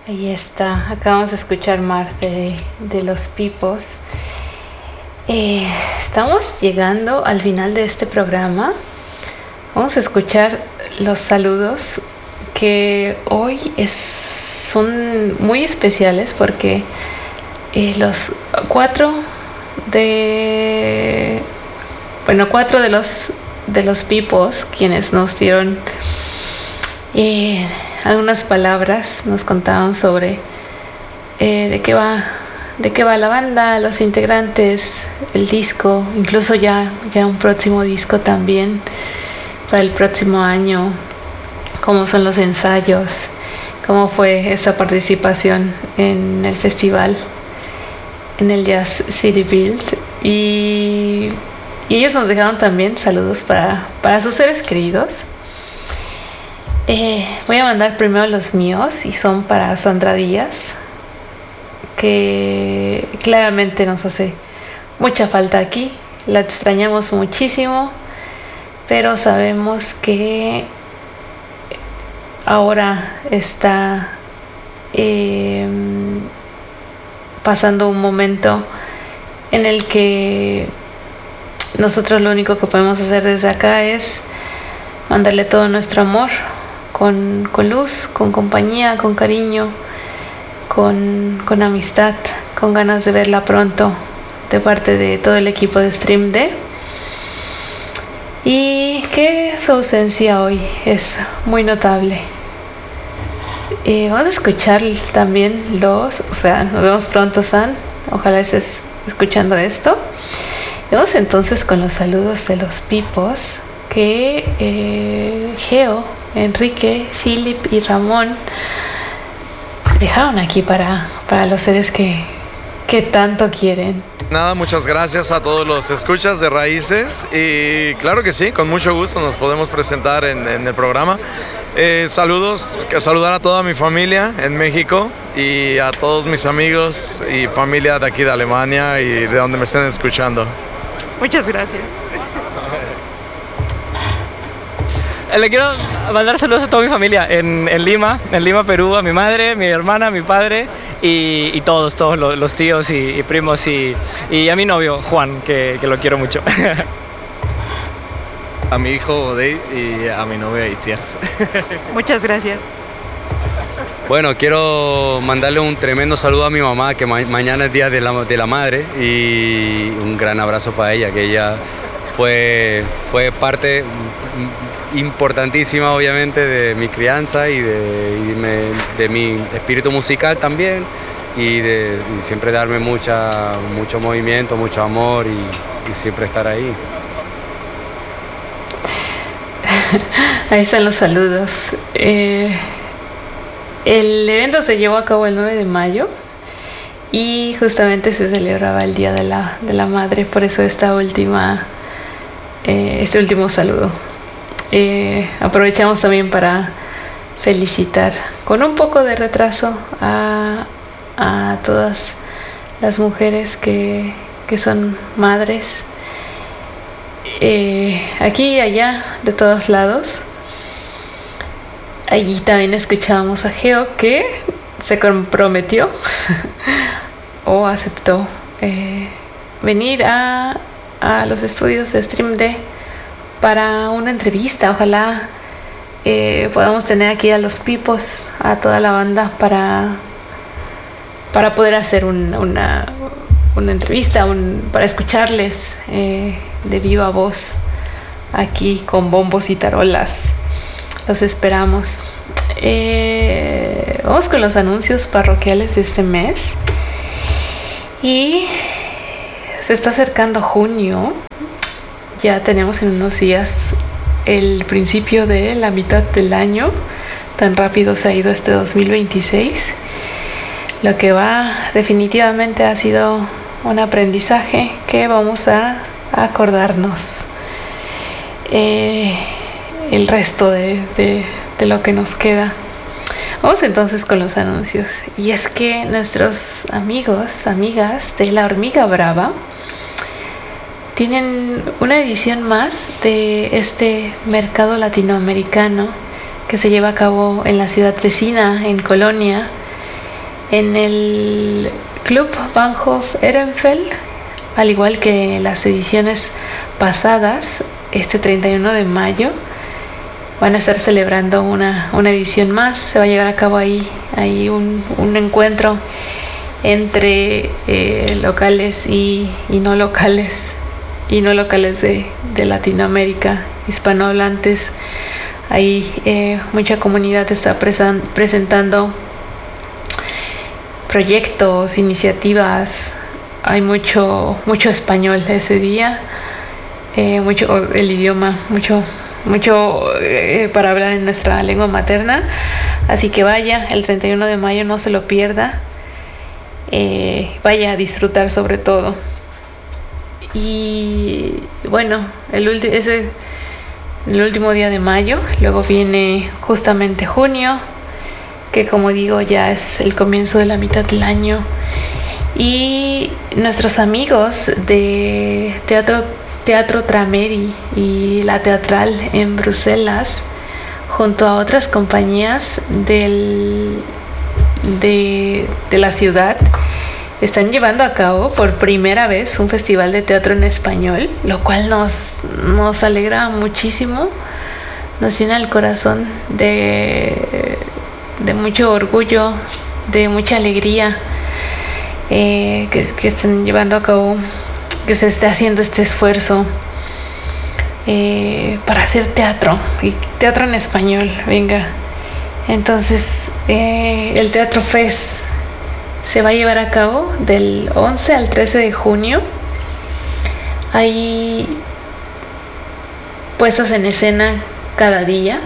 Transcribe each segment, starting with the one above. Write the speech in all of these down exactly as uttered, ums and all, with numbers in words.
Ahí está, acabamos de escuchar Mar de, de los Pipos. Eh, estamos llegando al final de este programa. Vamos a escuchar los saludos que hoy es, son muy especiales porque eh, los cuatro de bueno cuatro de los de los Pipos quienes nos dieron eh, algunas palabras, nos contaron sobre eh, de qué va de qué va la banda, los integrantes, el disco, incluso ya, ya un próximo disco también para el próximo año, cómo son los ensayos, cómo fue esta participación en el festival, en el Jazz City Build. Y, y ellos nos dejaron también saludos para, para sus seres queridos. Eh, voy a mandar primero los míos y son para Sandra Díaz, que claramente nos hace mucha falta aquí. La extrañamos muchísimo, pero sabemos que ahora está eh, pasando un momento en el que nosotros lo único que podemos hacer desde acá es mandarle todo nuestro amor, con, con luz, con compañía, con cariño, con, con amistad, con ganas de verla pronto de parte de todo el equipo de Stream D, y que su ausencia hoy es muy notable. Eh, vamos a escuchar también los, o sea, nos vemos pronto, San, ojalá estés escuchando esto. Vamos entonces con los saludos de los Pipos que eh, Geo, Enrique, Philip y Ramón dejaron aquí para, para los seres que, que tanto quieren. Nada, muchas gracias a todos los escuchas de Raíces y claro que sí, con mucho gusto nos podemos presentar en, en el programa. Eh, saludos, que saludar a toda mi familia en México y a todos mis amigos y familia de aquí de Alemania y de donde me estén escuchando. Muchas gracias. Le quiero mandar saludos a toda mi familia en, en Lima, en Lima, Perú, a mi madre, mi hermana, mi padre y, y todos, todos los, los tíos y, y primos y, y a mi novio, Juan, que, que lo quiero mucho. A mi hijo Dave y a mi novia Itziar. Muchas gracias. Bueno, quiero mandarle un tremendo saludo a mi mamá, que ma- mañana es Día de la, de la Madre, y un gran abrazo para ella, que ella fue, fue parte importantísima obviamente de mi crianza y de, y me, de mi espíritu musical también, y de y siempre darme mucha, mucho movimiento, mucho amor y, y siempre estar ahí. Ahí están los saludos. Eh, el evento se llevó a cabo el nueve de mayo y justamente se celebraba el Día de la, de la Madre, por eso esta última, eh, este último saludo. Eh, aprovechamos también para felicitar con un poco de retraso a, a todas las mujeres que, que son madres, eh, aquí y allá, de todos lados. Allí también escuchábamos a Geo, que se comprometió o aceptó eh, venir a, a los estudios de Stream D para una entrevista. Ojalá eh, podamos tener aquí a los Pipos, a toda la banda, para, para poder hacer un, una, una entrevista, un, para escucharles eh, de viva voz aquí con bombos y tarolas. Los esperamos. Eh, vamos con los anuncios parroquiales de este mes. Y se está acercando junio. Ya tenemos en unos días el principio de la mitad del año. Tan rápido se ha ido este dos mil veintiséis. Lo que va definitivamente ha sido un aprendizaje que vamos a, a acordarnos eh, el resto de, de, de lo que nos queda. Vamos entonces con los anuncios. Y es que nuestros amigos, amigas de La Hormiga Brava tienen una edición más de este mercado latinoamericano que se lleva a cabo en la ciudad vecina, en Colonia, en el Club Bahnhof Ehrenfeld, al igual que las ediciones pasadas. Este treinta y uno de mayo van a estar celebrando una, una edición más. Se va a llevar a cabo ahí, ahí un, un encuentro entre eh, locales y, y no locales y no locales de, de Latinoamérica, hispanohablantes. Ahí eh, mucha comunidad está presen, presentando proyectos, iniciativas. Hay mucho mucho español ese día, eh, mucho el idioma, mucho mucho eh, para hablar en nuestra lengua materna. Así que vaya, el treinta y uno de mayo, no se lo pierda. Eh, vaya a disfrutar sobre todo. Y bueno, el ulti- ese el último día de mayo. Luego viene justamente junio, que como digo ya es el comienzo de la mitad del año. Y nuestros amigos de Teatro, Teatro Trameri y La Teatral en Bruselas, junto a otras compañías del, de, de la ciudad, están llevando a cabo por primera vez un festival de teatro en español, lo cual nos, nos alegra muchísimo, nos llena el corazón de, de mucho orgullo, de mucha alegría, eh, que, que estén llevando a cabo, que se esté haciendo este esfuerzo eh, para hacer teatro, y teatro en español, venga. Entonces, eh, el Teatro Fest se va a llevar a cabo del once al trece de junio. Hay puestas en escena cada día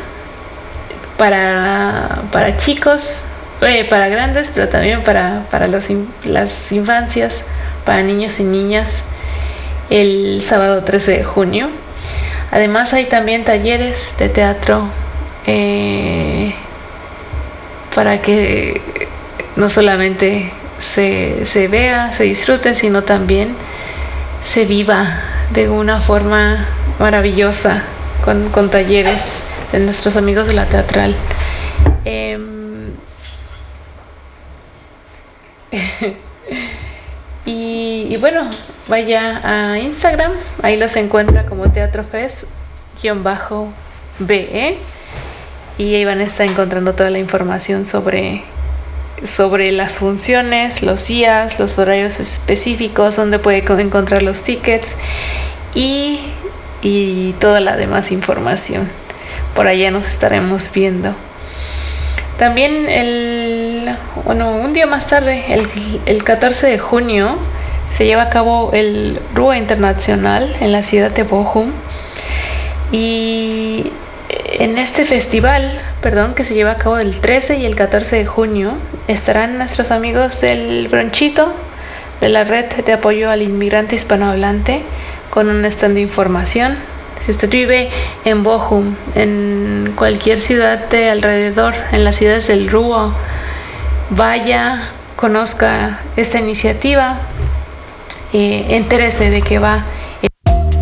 para, para chicos, eh, para grandes, pero también para, para los, las infancias, para niños y niñas, el sábado trece de junio. Además hay también talleres de teatro eh, para que no solamente se, se vea, se disfrute, sino también se viva de una forma maravillosa con, con talleres de nuestros amigos de la Teatral. Eh, y, y bueno, vaya a Instagram, ahí los encuentra como TeatroFest-be, y ahí van a estar encontrando toda la información sobre sobre las funciones, los días, los horarios específicos, donde puede encontrar los tickets y, y toda la demás información. Por allá nos estaremos viendo. También el, bueno, un día más tarde, el, el catorce de junio, se lleva a cabo el Rua Internacional en la ciudad de Bochum. Y en este festival, perdón, que se lleva a cabo del trece y el catorce de junio, estarán nuestros amigos del Bronchito, de la Red de Apoyo al Inmigrante Hispanohablante, con un stand de información. Si usted vive en Bochum, en cualquier ciudad de alrededor, en las ciudades del Ruhr, vaya, conozca esta iniciativa, eh, entérese de qué va